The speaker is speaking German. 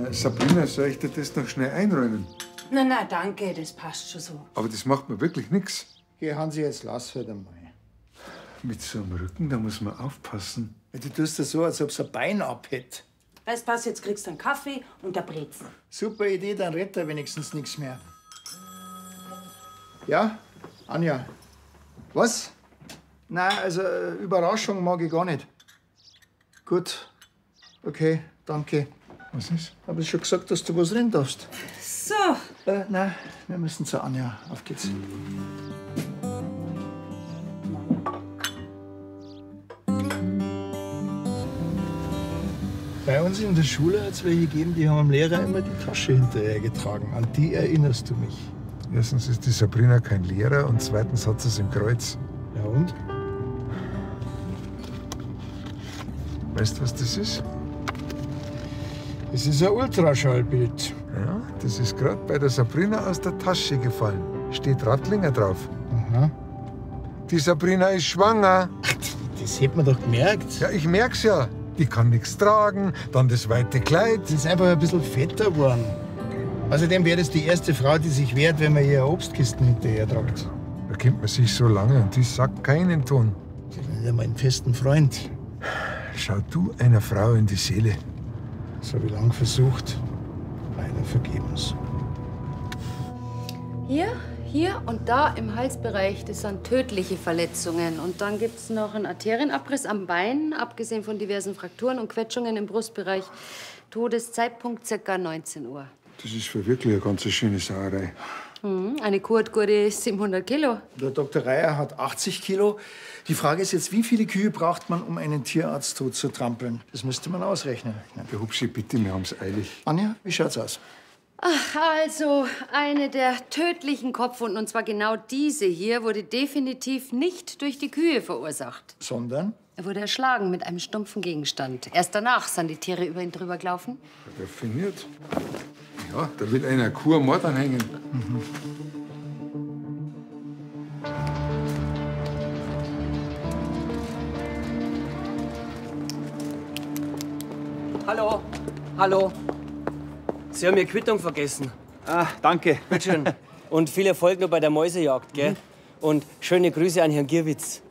Sabrina, soll ich dir das noch schnell einräumen? Na, danke, das passt schon so. Aber das macht mir wirklich nichts. Geh, Hansi, jetzt lass halt einmal. Mit so einem Rücken, da muss man aufpassen. Du tust das so, als ob es ein Bein abhätte. Weißt was, jetzt kriegst du einen Kaffee und ein Brezen. Super Idee, dann rettet er wenigstens nichts mehr. Ja, Anja? Was? Nein, also Überraschung mag ich gar nicht. Gut, okay, danke. Was ist? Hab ich schon gesagt, dass du was rein darfst? So. Nein, wir müssen zur Anja. Auf geht's. Bei uns in der Schule hat es welche gegeben, die haben dem Lehrer immer die Tasche hinterher getragen. An die erinnerst du mich. Erstens ist die Sabrina kein Lehrer und zweitens hat sie es im Kreuz. Ja und? Weißt du, was das ist? Es ist ein Ultraschallbild. Ja, das ist gerade bei der Sabrina aus der Tasche gefallen. Steht Rattlinger drauf. Aha. Die Sabrina ist schwanger. Das hätte man doch gemerkt. Ja, ich merk's ja. Die kann nichts tragen, dann das weite Kleid. Sie ist einfach ein bisschen fetter geworden. Außerdem wäre das die erste Frau, die sich wehrt, wenn man ihr Obstkisten hinterher tragt. Da kennt man sich so lange und die sagt keinen Ton. Sie ist ja mein festen Freund. Schau du einer Frau in die Seele. Das habe ich lang versucht. Leider vergebens. Hier und da im Halsbereich, das sind tödliche Verletzungen. Und dann gibt es noch einen Arterienabriss am Bein, abgesehen von diversen Frakturen und Quetschungen im Brustbereich. Todeszeitpunkt ca. 19 Uhr. Das ist für wirklich eine ganz schöne Sauerei. Eine Kuh hat gute 700 Kilo. Der Dr. Reier hat 80 Kilo. Die Frage ist jetzt, wie viele Kühe braucht man, um einen Tierarzt tot zu trampeln? Das müsste man ausrechnen. Der Hupschi, bitte, wir haben's eilig. Anja, wie schaut's aus? Also, eine der tödlichen Kopfwunden, und zwar genau diese hier, wurde definitiv nicht durch die Kühe verursacht. Sondern? Er wurde erschlagen mit einem stumpfen Gegenstand. Erst danach sind die Tiere über ihn drüber gelaufen. Raffiniert. Ja, da will einer Kuh am Mord anhängen. Hallo, hallo. Sie haben Ihre Quittung vergessen. Ah, danke. Bitte schön. Und viel Erfolg noch bei der Mäusejagd, gell? Und schöne Grüße an Herrn Gierwitz.